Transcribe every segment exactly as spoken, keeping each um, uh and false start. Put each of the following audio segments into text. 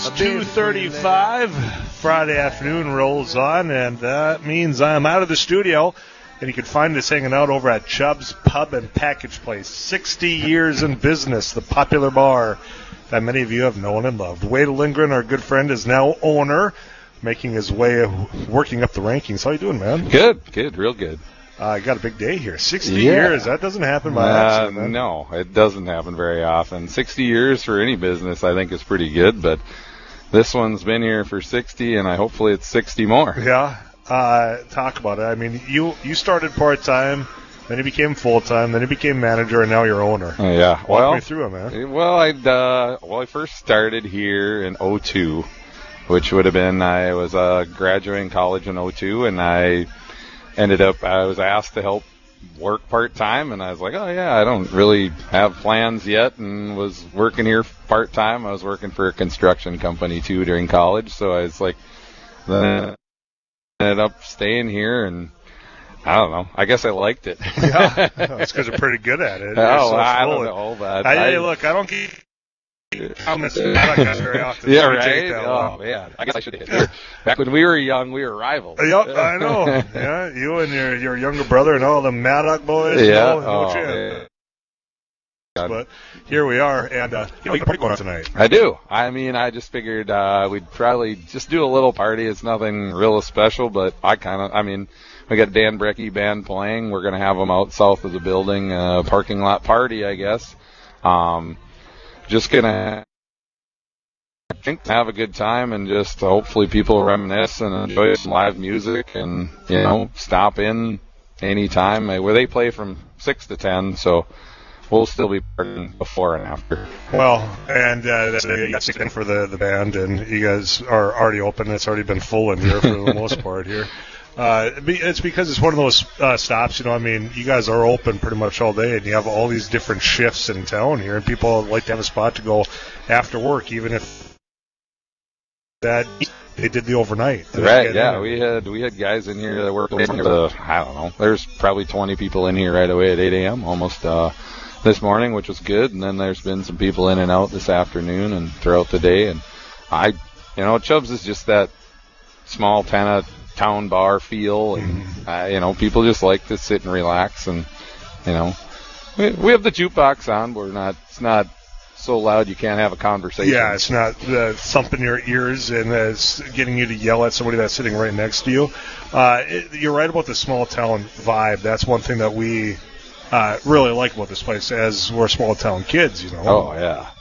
two thirty-five, Friday afternoon rolls on, and that means I'm out of the studio, and you can find us hanging out over at Chubb's Pub and Package Place. sixty years in business, the popular bar that many of you have known and loved. Wade Lindgren, our good friend, is now owner, making his way, working up the rankings. How you doing, man? Good, good, real good. I uh, got a big day here. sixty yeah. years. That doesn't happen by uh, accident. Man. No, it doesn't happen very often. sixty years for any business, I think, is pretty good, but this one's been here for sixty, and I hopefully it's sixty more. Yeah. Uh, talk about it. I mean, you, you started part-time, then you became full-time, then you became manager, and now you're owner. Uh, yeah. Walk well, me through it, man. Well, I'd, uh, well, I first started here in oh two, which would have been, I was uh, graduating college in oh two, and I ended up, I was asked to help work part-time, and I was like, oh, yeah, I don't really have plans yet, and was working here part-time. I was working for a construction company, too, during college, so I was like, then I ended up staying here, and I don't know. I guess I liked it. Yeah, that's because you're pretty good at it. Oh, so I don't know, but I, I, hey, look, I don't get comments very often. Yeah, right? Oh, man. I guess I should have hit here. Back when we were young, we were rivals. Yep, I know. Yeah, you and your your younger brother and all the Maddock boys. Yeah. You know, oh, yeah. But here we are, and uh, you know, you got a party going on tonight. I do. I mean, I just figured uh, we'd probably just do a little party. It's nothing real special, but I kind of, I mean, we got Dan Brecky Band playing. We're going to have them out south of the building, uh, parking lot party, I guess. Um, just going to have a good time and just hopefully people reminisce and enjoy some live music and, you know, stop in anytime. Where they play from six to ten, so we'll still be partying before and after. Well, and uh, that's, you got six in for the, the band, and you guys are already open. It's already been full in here for the most part here. Uh, it's because it's one of those uh, stops, you know, I mean, you guys are open pretty much all day, and you have all these different shifts in town here, and people like to have a spot to go after work, even if that they did the overnight. Right, yeah, we had we had guys in here that worked, uh, I don't know, there's probably twenty people in here right away at eight a.m. almost uh, this morning, which was good, and then there's been some people in and out this afternoon and throughout the day, and I, you know, Chubb's is just that small kind of town bar feel, and uh, you know, people just like to sit and relax, and you know, we, we have the jukebox on, but we're not, it's not so loud you can't have a conversation. Yeah, it's not uh, thumping your ears and uh, it's getting you to yell at somebody that's sitting right next to you. Uh, it, you're right about the small town vibe. That's one thing that we uh, really like about this place, as we're small town kids, you know. Oh yeah,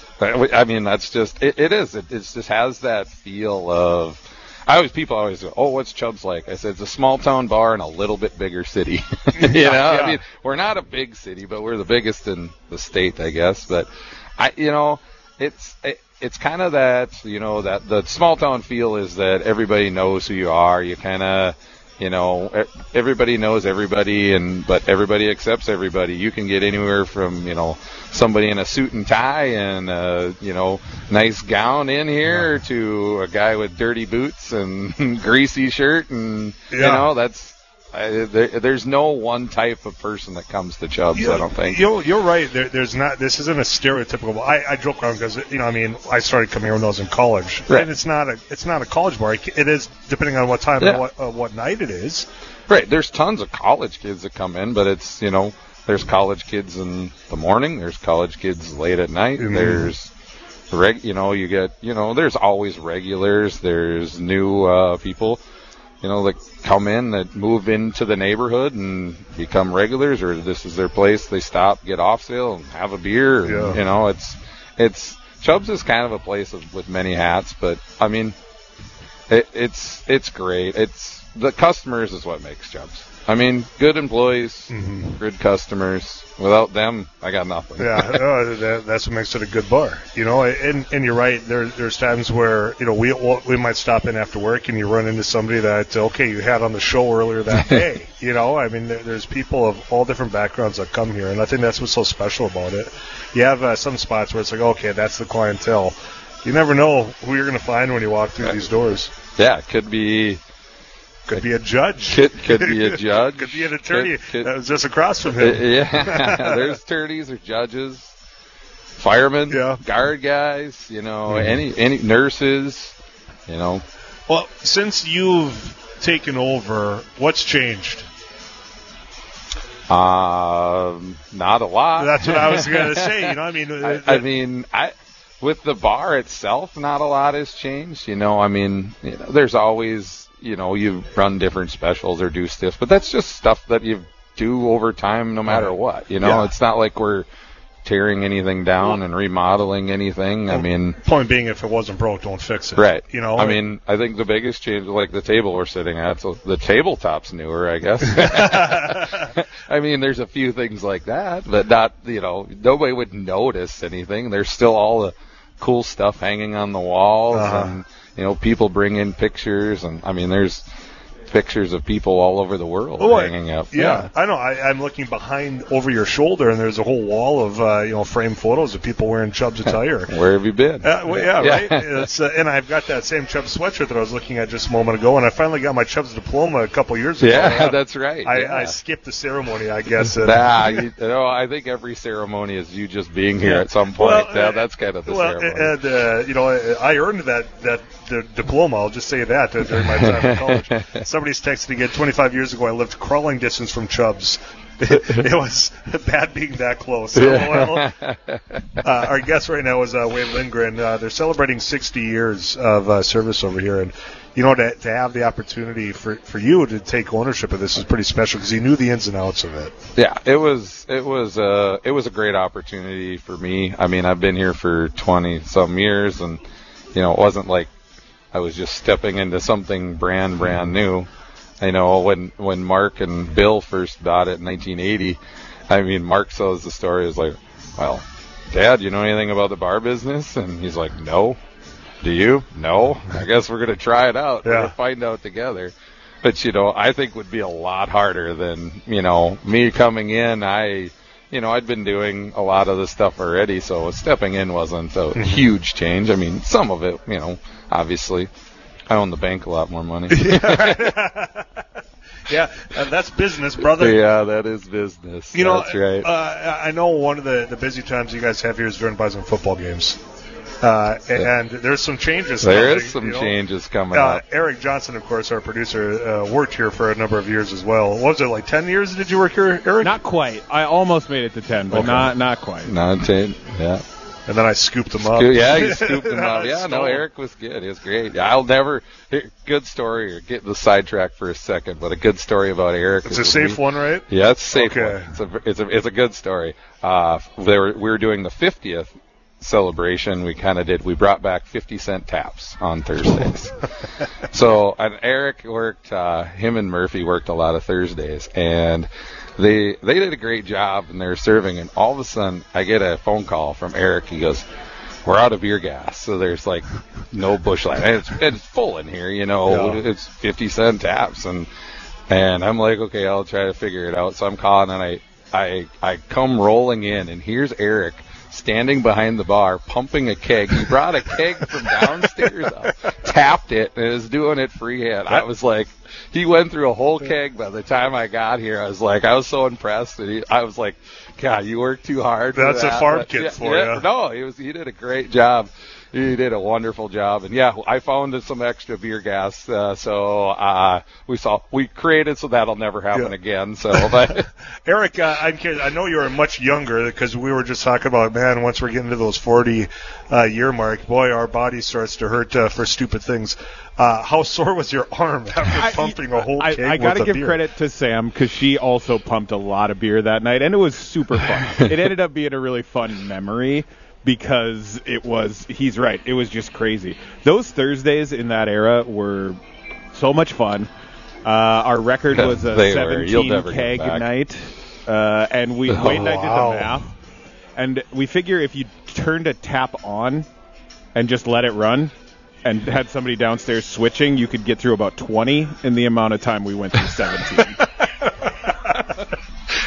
I mean, that's just it, it is. It it's just has that feel of. I always, people always go, oh, what's Chubb's like? I said, it's a small town bar in a little bit bigger city. you yeah, know, yeah. I mean, we're not a big city, but we're the biggest in the state, I guess. But I, you know, it's, it, it's kind of that, you know, that the small town feel is that everybody knows who you are. You kind of, you know, everybody knows everybody, and but everybody accepts everybody. You can get anywhere from, you know, somebody in a suit and tie and a, you know, nice gown in here to a guy with dirty boots and greasy shirt, and yeah. you know, that's I, there, there's no one type of person that comes to Chubb's. You know, I don't think. You're, you're right. There, there's not. This isn't a stereotypical. I, I joke around because, you know, I mean, I started coming here when I was in college, right. and it's not a it's not a college bar. It is depending on what time yeah. and what uh, what night it is. Right. There's tons of college kids that come in, but it's, you know, there's college kids in the morning. There's college kids late at night. Mm-hmm. There's reg. You know, you get. You know, there's always regulars. There's new uh, people. You know, that come in, that move into the neighborhood and become regulars, or this is their place. They stop, get off sale, and have a beer. And, yeah. You know, it's it's Chubb's is kind of a place of, with many hats, but I mean, it, it's it's great. It's the customers is what makes Chubb's. I mean, good employees, mm-hmm. good customers. Without them, I got nothing. Yeah, no, that, that's what makes it a good bar. You know, and and you're right. There, there's times where, you know, we we might stop in after work and you run into somebody that, okay, you had on the show earlier that day. You know, I mean, there, there's people of all different backgrounds that come here, and I think that's what's so special about it. You have uh, some spots where it's like, okay, that's the clientele. You never know who you're going to find when you walk through these doors. Yeah, it could be. Could be a judge. Could, could be a judge. Could be an attorney could, could, that was just across from him. Yeah, there's attorneys or judges. firemen, yeah. guard guys, you know, mm-hmm. any any nurses, you know. Well, since you've taken over, what's changed? Um, not a lot. That's what I was going to say. You know, I mean, I, I mean, I with the bar itself, not a lot has changed. You know, I mean, you know, there's always, you know, you run different specials or do stuff, but that's just stuff that you do over time, no matter what. You know, yeah. It's not like we're tearing anything down and remodeling anything. I mean, point being, if it wasn't broke, don't fix it. Right. You know, I mean, I think the biggest change, like the table we're sitting at, so the tabletop's newer, I guess. I mean, there's a few things like that, but not, you know, nobody would notice anything. There's still all the cool stuff hanging on the walls, uh-huh. and you know, people bring in pictures, and I mean, there's pictures of people all over the world oh, hanging up. Yeah, yeah. I know. I, I'm looking behind over your shoulder, and there's a whole wall of uh, you know framed photos of people wearing Chubb's attire. Where have you been? Uh, well, yeah, yeah. right. It's, uh, and I've got that same Chubb's sweatshirt that I was looking at just a moment ago, and I finally got my Chubb's diploma a couple years ago. Yeah, that's right. I, yeah. I skipped the ceremony, I guess. And nah, you, you know, I think every ceremony is you just being here yeah. at some point. Well, yeah, that's kind of the well, ceremony. And uh, you know, I, I earned that that the diploma. I'll just say that uh, during my time in college. Somebody's texted again. twenty-five years ago, I lived crawling distance from Chubb's. It, it was bad being that close. So, well, uh, our guest right now is uh, Wayne Lindgren. Uh, they're celebrating sixty years of uh, service over here, and you know, to, to have the opportunity for, for you to take ownership of this is pretty special because you knew the ins and outs of it. Yeah, it was it was uh, it was a great opportunity for me. I mean, I've been here for twenty some years, and you know, it wasn't like I was just stepping into something brand brand new. I know when when Mark and Bill first bought it in nineteen eighty, I mean, Mark tells the story is like, well, Dad, you know anything about the bar business? And he's like, no. Do you? No. I guess we're going to try it out. Yeah. We're going to find out together. But, you know, I think would be a lot harder than, you know, me coming in. I, you know, I'd been doing a lot of the stuff already, so stepping in wasn't a mm-hmm. huge change. I mean, some of it, you know, obviously. I own the bank a lot more money. Yeah, uh, that's business, brother. Yeah, that is business. You know, that's right. Uh, I know one of the, the busy times you guys have here is during Bison football games. Uh, and yeah. there's some changes There coming, is some you know? changes coming uh, up. Eric Johnson, of course, our producer, uh, worked here for a number of years as well. What was it, like ten years did you work here, Eric? Not quite. I almost made it to ten, but okay. not not quite. Not ten, yeah. And then I scooped him up. Yeah, you scooped him up. Yeah, no, Eric was good. He was great. Yeah, I'll never – good story. Get the sidetrack for a second, but a good story about Eric. It's a safe we, one, right? Yeah, it's a safe okay. one. It's a, it's a, it's a good story. Uh, they were, we were doing the fiftieth celebration. We kind of did – we brought back fifty cent taps on Thursdays. So and Eric worked uh, – him and Murphy worked a lot of Thursdays, and – They they did a great job, and they were serving, and all of a sudden, I get a phone call from Eric. He goes, we're out of beer gas, so there's, like, no Busch Light. And it's, it's full in here, you know. Yeah. It's fifty cent taps, and and I'm like, okay, I'll try to figure it out. So I'm calling, and I, I, I come rolling in, and here's Eric standing behind the bar, pumping a keg. He brought a keg from downstairs up, tapped it, and is doing it freehand. I was like... He went through a whole keg by the time I got here. I was like, I was so impressed. And he, I was like, God, you worked too hard. That's for that. a farm but, kid yeah, for yeah, you. No, he was. He did a great job. He did a wonderful job. And yeah, I found some extra beer gas. Uh, so uh, we saw we created so that'll never happen yeah. again. So, but Eric, uh, I'm kidding. I know you're much younger because we were just talking about, man, once we're getting to those forty uh, year mark, boy, our body starts to hurt uh, for stupid things. Uh, how sore was your arm after I, pumping a whole I, keg I gotta worth of give beer? credit to Sam because she also pumped a lot of beer that night, and it was super fun. It ended up being a really fun memory because it was, he's right, it was just crazy. Those Thursdays in that era were so much fun. Uh, our record was a seventeen keg night, uh, and we, oh, Wayne and I wow. did the math, and we figure if you turned a tap on and just let it run, and had somebody downstairs switching, you could get through about twenty in the amount of time we went through seventeen.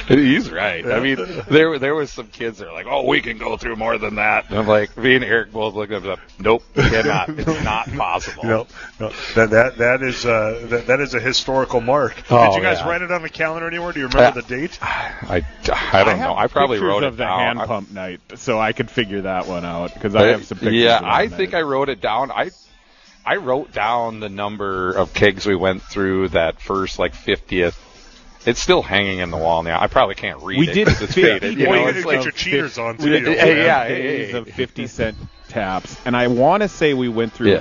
He's right. I mean, there there was some kids that are like, oh, we can go through more than that. And I'm like, me and Eric both looked at them. Nope, cannot. It's not possible. No, no. That that that is uh that, that is a historical mark. Oh, Did you guys yeah. write it on the calendar anymore? Do you remember Uh, the date? I, I don't I know. have I probably pictures wrote of it the down. hand I- pump night, so I could figure that one out because I have some pictures. Yeah, of that I night. think I wrote it down. I I wrote down the number of kegs we went through that first like fiftieth. It's still hanging in the wall now. I probably can't read We it did 'cause it's fifty faded. You Well, know, you it's gotta like get your cheaters on we too. did you know? Hey, yeah, fifty hey, days hey. of fifty cent taps, and I want to say we went through. Yeah.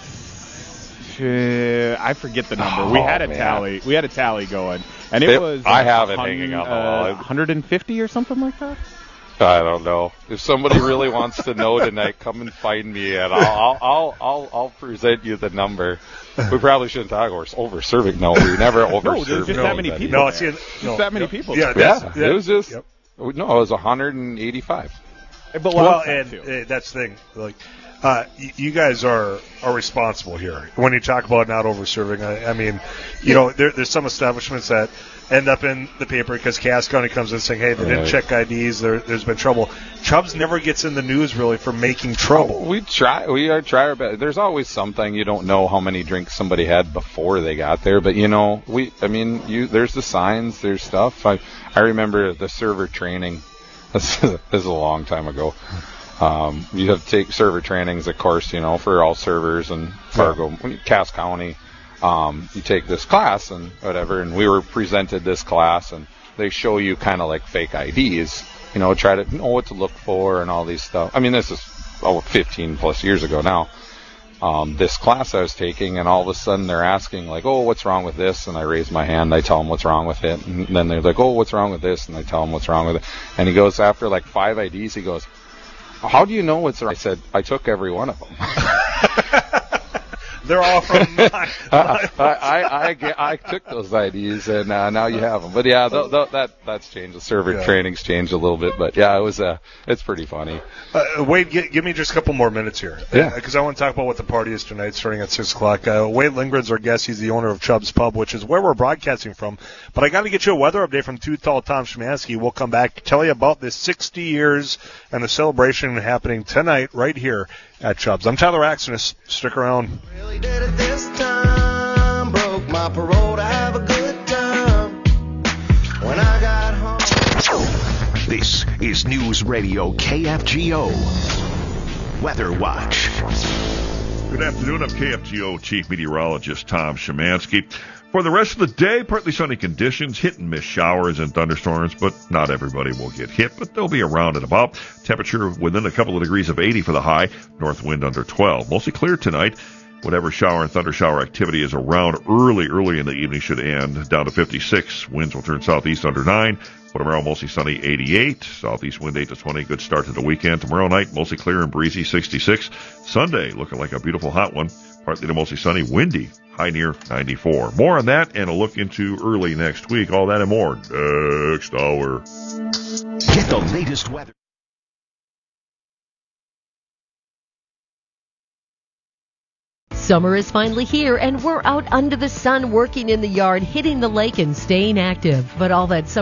Uh, I forget the number. we Oh, had a man. tally. We had a tally going, and it, It- was. I have it hun- hanging on the uh, wall. one hundred fifty or something like that. I don't know. If somebody really wants to know tonight, come and find me, and I'll I'll I'll I'll, I'll present you the number. We probably shouldn't talk over, over serving. No, we never over No, there's just that many anybody. people. No, it's in, no, that many no. people. Yeah, Yeah, that's, it was just Yep. no, it was one hundred eighty-five. It belongs Well, there, and too. uh, that's the thing. Like, uh, y- you guys are are responsible here when you talk about not over serving. I, I mean, you know, there, there's some establishments that end up in the paper because Cass County comes in saying, "Hey, they didn't Right. check I Ds. There, there's been trouble." Chubbs never gets in the news really for making trouble. We try. We are try our best. There's always something you don't know how many drinks somebody had before they got there, but you know, we. I mean, you. There's the signs. There's stuff. I. I remember the server training. This is, this is a long time ago. Um, you have to take server trainings, of course, you know, for all servers in Fargo, Cass County. Um, you take this class and whatever, and we were presented this class, and they show you kind of like fake I Ds, you know, try to know what to look for and all these stuff. I mean, this is oh, fifteen plus years ago now. Um, this class I was taking, and all of a sudden they're asking like, "Oh, what's wrong with this?" And I raise my hand, I tell them what's wrong with it, and then they're like, "Oh, what's wrong with this?" And I tell them what's wrong with it. And he goes after like five I Ds, he goes, "How do you know what's wrong?" I said, "I took every one of them." They're all from my, I, I, I, I, get- I took those I Ds, and uh, now you have them. But yeah, th- th- that that's changed. The server Yeah. training's changed a little bit, but yeah, it was uh, it's pretty funny. Uh, Wade, gi- give me just a couple more minutes here. Yeah. Because I want to talk about what the party is tonight, starting at six o'clock. Uh, Wade Lindgren's our guest. He's the owner of Chubb's Pub, which is where we're broadcasting from. But I got to get you a weather update from Too Tall Tom Szymanski. We'll come back, tell you about this sixty years and the celebration happening tonight right here at Chubb's. I'm Tyler Axonis. Stick around. Really did it this time. Broke my parole to have a good time. When I got home. This is News Radio K F G O Weather Watch. Good afternoon. I'm K F G O Chief Meteorologist Tom Szymanski. For the rest of the day, partly sunny conditions, hit and miss showers and thunderstorms, but not everybody will get hit, but they'll be around and about. Temperature within a couple of degrees of eighty for the high, north wind under twelve. Mostly clear tonight. Whatever shower and thunder shower activity is around early, early in the evening should end. Down to fifty-six. Winds will turn southeast under nine. For tomorrow, mostly sunny, eighty-eight. Southeast wind eight to twenty. Good start to the weekend. Tomorrow night, mostly clear and breezy, sixty-six. Sunday, looking like a beautiful hot one. Partly to mostly sunny, windy, high near ninety-four. More on that and a look into early next week. All that and more next hour. Get the latest weather. Summer is finally here, and we're out under the sun working in the yard, hitting the lake, and staying active. But all that summer